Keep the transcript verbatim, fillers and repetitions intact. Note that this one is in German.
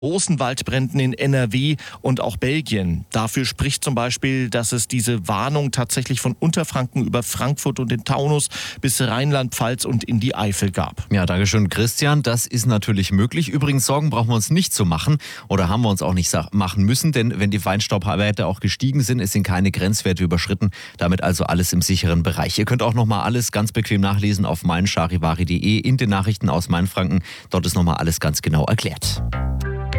Großen Waldbränden in N R W und auch Belgien. Dafür spricht zum Beispiel, dass es diese Warnung tatsächlich von Unterfranken über Frankfurt und den Taunus bis Rheinland-Pfalz und in die Eifel gab. Ja, danke schön, Christian. Das ist natürlich möglich. Übrigens, Sorgen brauchen wir uns nicht zu machen oder haben wir uns auch nicht machen müssen, denn wenn die Feinstaubwerte auch gestiegen sind, es sind keine Grenzwerte überschritten. Damit also alles im sicheren Bereich. Ihr könnt auch nochmal alles ganz bequem nachlesen auf mein charivari punkt de in den Nachrichten aus Mainfranken. Dort ist nochmal alles ganz genau erklärt.